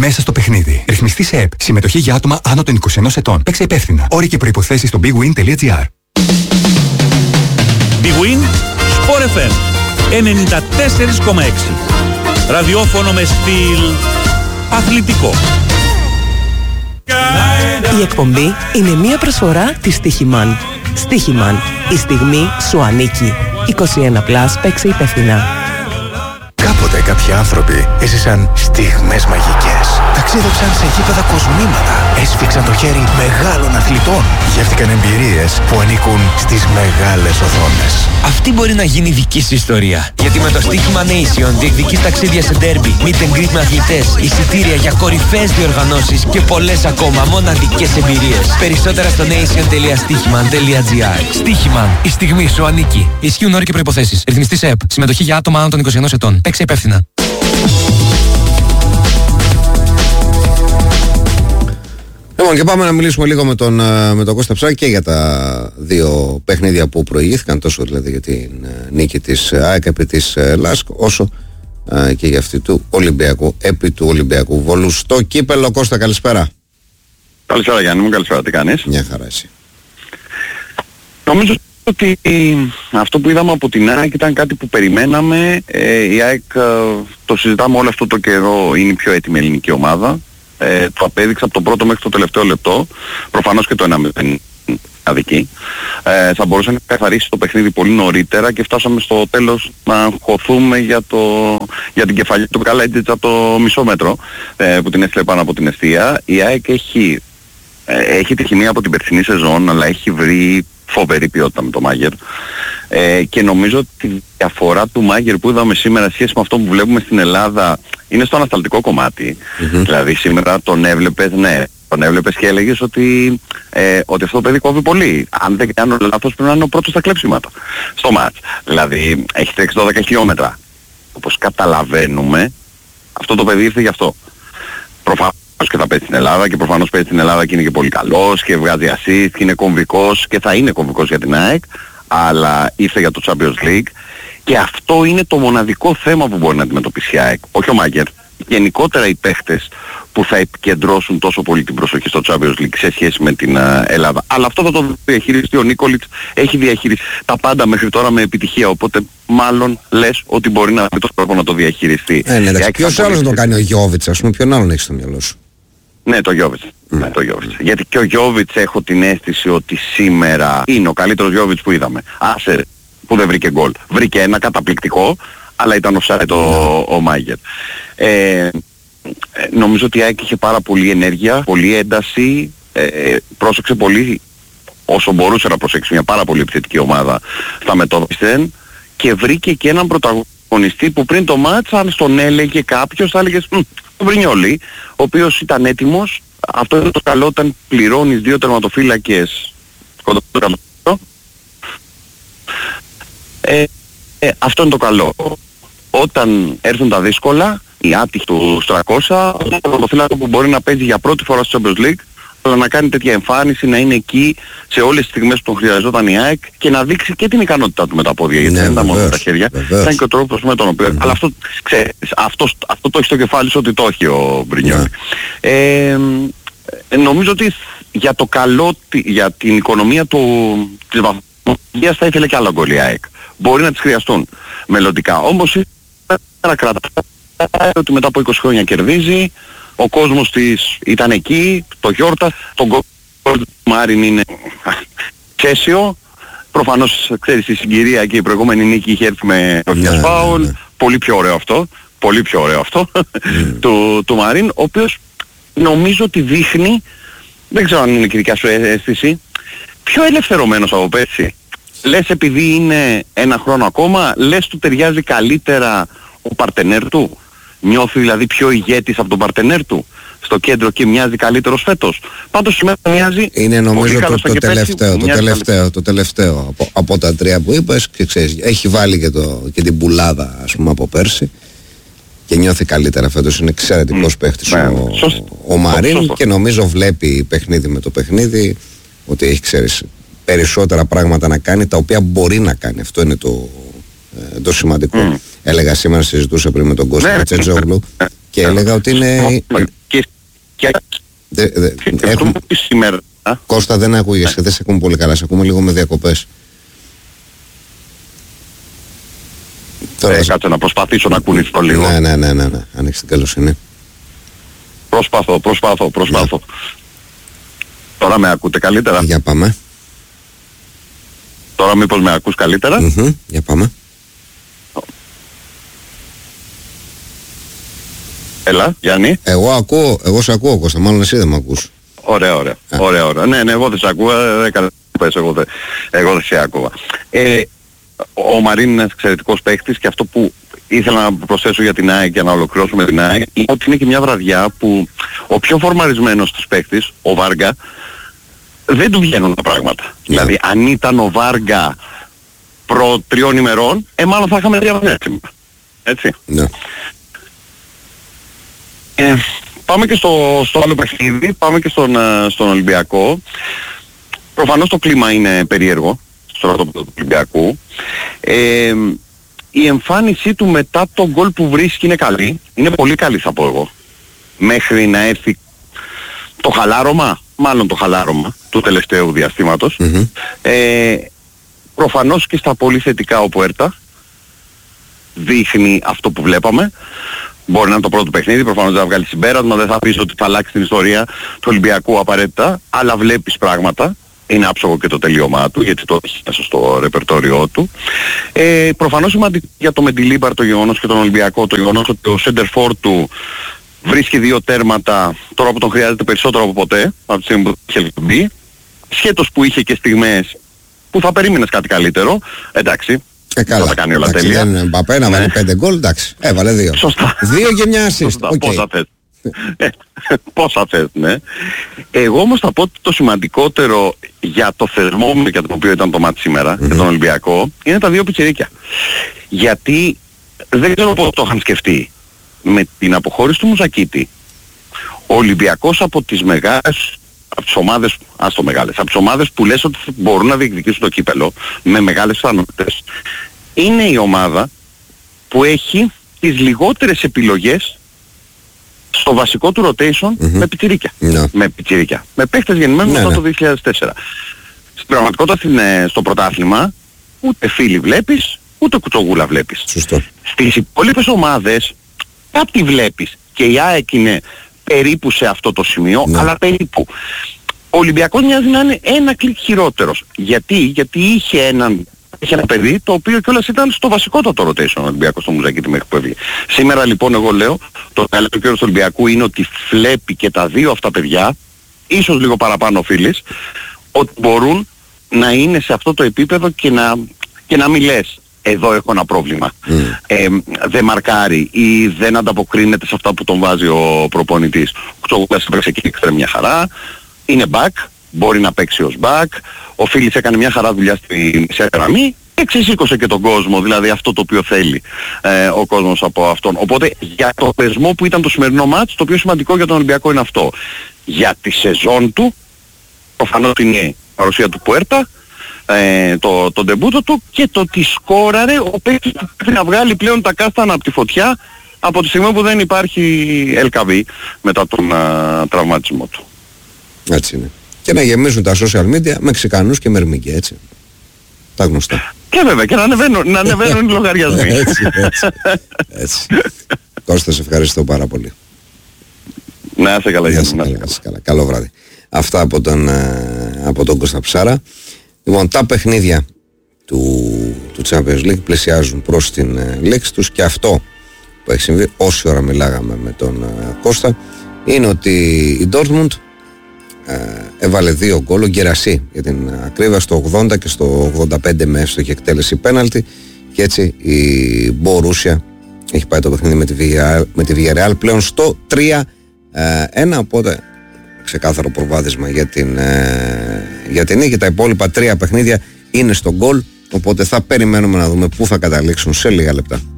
μέσα στο παιχνίδι. Ρυθμιστή σε ΕΠ. Συμμετοχή για άτομα άνω των 21 ετών. Παίξε υπεύθυνα. Όροι και προϋποθέσεις στο bigwin.gr. Big Win, Sport FM 94,6. Ραδιόφωνο με στυλ αθλητικό. Η εκπομπή είναι μια προσφορά της Στίχημαν. Στίχημαν. Η στιγμή σου ανήκει. 21+, παίξε υπεύθυνα. Κάποτε κάποιοι άνθρωποι έζησαν στιγμές μαγικές. Ταξίδεψαν σε γήπεδα κοσμήματα. Έσφιξαν το χέρι μεγάλων αθλητών. Γεύτηκαν εμπειρίες που ανήκουν στις μεγάλες οθόνες. Αυτή μπορεί να γίνει δική σου ιστορία. Γιατί με το Στοίχημα Nation διεκδικείς ταξίδια σε ντέρμπι, meet and greet με αθλητές, εισιτήρια για κορυφαίες διοργανώσεις και πολλές ακόμα μοναδικές εμπειρίες. Περισσότερα στο nation.stichiman.gr. Στοίχημαν. Η στιγμή σου ανήκει. Ισχύουν όροι και προϋποθέσεις. Ρυθμιστή σε ΕΠ. Συμμετοχή για άτομα άνω των 21 ετών. Παίξε υπεύθυνα. Λοιπόν, και πάμε να μιλήσουμε λίγο με τον Κώστα Ψάκη και για τα δύο παιχνίδια που προηγήθηκαν, τόσο δηλαδή για την νίκη της ΑΕΚ επί της ΛΑΣΚ, όσο και για αυτή του Ολυμπιακού, επί του Ολυμπιακού Βόλου στο κύπελλο. Κώστα, καλησπέρα. Καλησπέρα Γιάννη μου, καλησπέρα, τι κάνεις? Μια χαρά εσύ. Νομίζω ότι αυτό που είδαμε από την ΑΕΚ ήταν κάτι που περιμέναμε. Η ΑΕΚ, το συζητάμε όλο αυτό το καιρό, είναι η πιο έτοιμη ελληνική ομάδα. Το απέδειξε από το πρώτο μέχρι το τελευταίο λεπτό. Προφανώς και το 1-0 αδική. Θα μπορούσε να καθαρίσει το παιχνίδι πολύ νωρίτερα και φτάσαμε στο τέλος να αγχωθούμε για την κεφαλή του Καλέτζιτς από το μισό μέτρο που την έστειλε πάνω από την εστία. Η ΑΕΚ έχει τη χημεία από την περσινή σεζόν, αλλά έχει βρει φοβερή ποιότητα με το Μάγερ. Και νομίζω ότι η διαφορά του Μάγερ που είδαμε σήμερα σχέση με αυτό που βλέπουμε στην Ελλάδα είναι στο ανασταλτικό κομμάτι. Δηλαδή σήμερα τον έβλεπες και έλεγες ότι αυτό το παιδί κόβει πολύ. Αν δεν κάνω λάθος πρέπει να είναι ο πρώτος στα κλέψιματα στο μάτς. Δηλαδή έχει τρέξει 12 χιλιόμετρα. Όπως καταλαβαίνουμε, αυτό το παιδί ήρθε γι' αυτό. Προφανώς και θα παίζει στην Ελλάδα και προφανώς παίζει στην Ελλάδα και είναι και πολύ καλός και βγάζει assist και είναι κομβικός και θα είναι κομβικός για την ΑΕΚ, αλλά ήρθε για το Champions League και αυτό είναι το μοναδικό θέμα που μπορεί να αντιμετωπίσει η ΑΕΚ. Όχι ο Μάγκερ, γενικότερα οι παίχτες που θα επικεντρώσουν τόσο πολύ την προσοχή στο Champions League σε σχέση με την Ελλάδα. Αλλά αυτό θα το διαχειριστεί ο Νίκολιτς, έχει διαχειριστεί τα πάντα μέχρι τώρα με επιτυχία, οπότε μάλλον λες ότι μπορεί να βρει το τρόπο να το διαχειριστεί. Ναι, εντάξει, ποιος άλλος να το κάνει, ο Γιόβιτς, ας πούμε, ποιον άλλον έχεις στο μυαλό σου? Ναι, το Γιόβιτς. Ναι, το Γιόβιτς. Γιατί και ο Γιόβιτς έχω την αίσθηση ότι σήμερα είναι ο καλύτερος Γιόβιτς που είδαμε. Άσε που δεν βρήκε γκολ. Βρήκε ένα καταπληκτικό, αλλά ήταν offside ο Μάγερ. Νομίζω ότι η ΑΕΚ είχε πάρα πολύ ενέργεια, πολύ ένταση, πρόσεξε πολύ όσο μπορούσε να προσέξει μια πάρα πολύ επιθετική ομάδα στα μετώπιστεν και βρήκε και έναν πρωταγωνιστή που πριν το μάτς αν στον έλεγε κάποιος θα έλεγες ο Βρινιόλη, ο οποίος ήταν έτοιμος. Αυτό είναι το καλό όταν πληρώνεις δύο τερματοφύλακες κοντά στο εκατομμύριο. Αυτό είναι το καλό. Όταν έρθουν τα δύσκολα, η άτυχη του 300, το τερματοφύλακο που μπορεί να παίζει για πρώτη φορά στο Champions League, αλλά να κάνει τέτοια εμφάνιση, να είναι εκεί σε όλες τις στιγμές που τον χρειαζόταν η ΑΕΚ και να δείξει και την ικανότητά του με τα πόδια, γιατί δεν ήταν μόνο με τα χέρια, ήταν και ο τρόπος με τον οποίο. Αλλά αυτό, ξέρεις, αυτό το έχει στο κεφάλι σου ότι το έχει ο Μπρινιόλη. Νομίζω ότι για το καλό, για την οικονομία της βαθμολογίας θα ήθελε και άλλα γκολ η ΑΕΚ. Μπορεί να τις χρειαστούν μελλοντικά. Όμως να κρατάει ότι μετά από 20 χρόνια κερδίζει. Ο κόσμος της ήταν εκεί, το γιόρτα, τον γκολ του Μάριν είναι ξέσιο. Προφανώς, ξέρεις, η συγκυρία και η προηγούμενη νίκη είχε έρθει με το φάουλ. Πολύ πιο ωραίο αυτό, του Μάριν, ο οποίος νομίζω ότι δείχνει, δεν ξέρω αν είναι και δικιά σου αίσθηση, πιο ελευθερωμένος από πέρσι. Λες επειδή είναι ένα χρόνο ακόμα, λες του ταιριάζει καλύτερα ο παρτενέρ του. Νιώθει δηλαδή πιο ηγέτης από τον παρτενέρ του στο κέντρο και μοιάζει καλύτερος φέτος. Πάντως σήμερα μοιάζει. Είναι νομίζω το τελευταίο από τα τρία που είπες και ξέρεις, έχει βάλει και την πουλάδα ας πούμε από πέρσι και νιώθει καλύτερα φέτος. Είναι εξαιρετικός παίχτης ο Μαρίν και νομίζω βλέπει παιχνίδι με το παιχνίδι ότι έχει, ξέρεις, περισσότερα πράγματα να κάνει τα οποία μπορεί να κάνει. Αυτό είναι το σημαντικό. Έλεγα σήμερα, συζητούσα πριν με τον Κώστα Τσέτζογλου, Και έλεγα ότι είναι... Σήμερα. Κώστα, δεν ακούγεσαι, δεν σε ακούμε πολύ καλά, σε ακούμε λίγο με διακοπές. Κάτσε να προσπαθήσω να κουνηθώ λίγο. Ναι, ανοίξει την καλοσύνη. Προσπαθώ. Τώρα με ακούτε καλύτερα? Για πάμε. Τώρα μήπως με ακούς καλύτερα? Για πάμε. Έλα, Γιάννη. Εγώ σε ακούω, Κώστα, μάλλον εσύ δεν με ακούς. Ωραία. Ναι, εγώ δεν σε ακούω, εγώ δεν σε άκουγα. Ο Μαρίν είναι εξαιρετικός παίκτης και αυτό που ήθελα να προσθέσω για την ΑΕΚ και να ολοκληρώσουμε την ΑΕΚ είναι ότι είναι και μια βραδιά που ο πιο φορμαρισμένος της παίκτης, ο Βάργα, δεν του βγαίνουν τα πράγματα. Δηλαδή αν ήταν ο Βάργα προ 3 ημερών, μάλλον θα είχαμε 3 βαθμές. Έτσι. Ναι. Πάμε και στο άλλο παιχνίδι, πάμε και στον Ολυμπιακό. Προφανώς το κλίμα είναι περίεργο στο στρατόπεδο του Ολυμπιακού. Η εμφάνισή του μετά τον γκολ που βρίσκει είναι καλή. Είναι πολύ καλή θα πω εγώ. Μέχρι να έρθει το χαλάρωμα του τελευταίου διαστήματος. Προφανώς και στα πολύ θετικά ο Πουέρτα δείχνει αυτό που βλέπαμε. Μπορεί να είναι το πρώτο παιχνίδι, προφανώς δεν θα βγάλει συμπέρασμα, δεν θα πεις ότι θα αλλάξει την ιστορία του Ολυμπιακού απαραίτητα, αλλά βλέπεις πράγματα. Είναι άψογο και το τελείωμά του, γιατί το έχει μέσα στο ρεπερτόριό του. Προφανώς σημαντικό για το Μεντιλίμπαρ το γεγονός και τον Ολυμπιακό, το γεγονός ότι ο σέντερφορ του βρίσκει 2 τέρματα τώρα που τον χρειάζεται περισσότερο από ποτέ, από τη στιγμή που είχε μπει, σχέτως που είχε και στιγμές που θα περίμενες κάτι καλύτερο, εντάξει. Καλά. Θα κάνει όλα τέλεια. Δεν είναι Μπαπέ να βάλει 5 γκολ, εντάξει. Έβαλε 2. Σωστά. 2 και μια assist. Okay. Πόσα θες. Πόσα θες, ναι. Εγώ όμως θα πω ότι το σημαντικότερο για το θεσμό για τον οποίο ήταν το μάτι σήμερα, για τον Ολυμπιακό, είναι τα 2 πιτσιρίκια. Γιατί δεν ξέρω πώς το είχαν σκεφτεί. Με την αποχώρηση του Μουζακίτη, ο Ολυμπιακός από τις μεγάλες, από τις ομάδες, από τις ομάδες που λες ότι μπορούν να διεκδικήσουν το κύπελο με μεγάλες πιθανότητες, είναι η ομάδα που έχει τις λιγότερες επιλογές στο βασικό του rotation με πιτσιρίκια. Με πιτσιρίκια. Με παίχτες γεννημένους μετά το 2004. Στην πραγματικότητα στο πρωτάθλημα ούτε Φίλη βλέπεις, ούτε Κουτσογούλα βλέπεις. Σωστό. Στις υπόλοιπες ομάδες κάτι βλέπεις. Και η ΑΕΚ είναι περίπου σε αυτό το σημείο, αλλά περίπου. Ο Ολυμπιακός μοιάζει να είναι ένα κλικ χειρότερος. Γιατί είχε ένα παιδί το οποίο κιόλας ήταν στο βασικότατο rotation ο Ολυμπιακός στο Μουζακίτη μέχρι που έβγαινε. Σήμερα λοιπόν εγώ λέω το καλύτερο καιρό του Ολυμπιακού είναι ότι βλέπει και τα 2 αυτά παιδιά, ίσως λίγο παραπάνω ο Φίλης, ότι μπορούν να είναι σε αυτό το επίπεδο και να μην λες εδώ έχω ένα πρόβλημα. Δεν μαρκάρει ή δεν ανταποκρίνεται σε αυτά που τον βάζει ο προπονητής. Ο Κουτσογούλας έπαιξε και έξτρα μια χαρά, είναι back, μπορεί να παίξει ως back. Ο Φίλης έκανε μια χαρά δουλειά στη γραμμή και ξεσήκωσε και τον κόσμο, δηλαδή αυτό το οποίο θέλει ο κόσμος από αυτόν. Οπότε για το θεσμό που ήταν το σημερινό μάτς, το πιο σημαντικό για τον Ολυμπιακό είναι αυτό. Για τη σεζόν του, προφανώς είναι η παρουσία του Πουέρτα, το ντεμπούτο του και το ότι σκόραρε ο παίκτης που πρέπει να βγάλει πλέον τα κάστανα από τη φωτιά από τη στιγμή που δεν υπάρχει LKB μετά τον τραυματισμό του. Έτσι είναι. Και να γεμίζουν τα social media Μεξικανούς και Μερμικοί, έτσι. Τα γνωστά. Και βέβαια και να ανεβαίνουν οι λογαριασμοί. Έτσι. Κώστα, σε ευχαριστώ πάρα πολύ. Να είσαι καλά, Γιάννη. Καλό βράδυ. Αυτά από τον Κώστα Ψάρα. Λοιπόν, τα παιχνίδια του Champions League πλησιάζουν προς την λήξη τους και αυτό που έχει συμβεί όση ώρα μιλάγαμε με τον Κώστα είναι ότι η Dortmund έβαλε 2 γκολ, ο Γκερασί για την ακρίβεια, στο 80 και στο 85 με εύστοχη εκτέλεση πέναλτι, και έτσι η Μπορούσια έχει πάει το παιχνίδι με τη Villarreal πλέον στο 3-1, οπότε ξεκάθαρο προβάδισμα για την νίκη. Τα υπόλοιπα 3 παιχνίδια είναι στο γκολ, οπότε θα περιμένουμε να δούμε πού θα καταλήξουν σε λίγα λεπτά.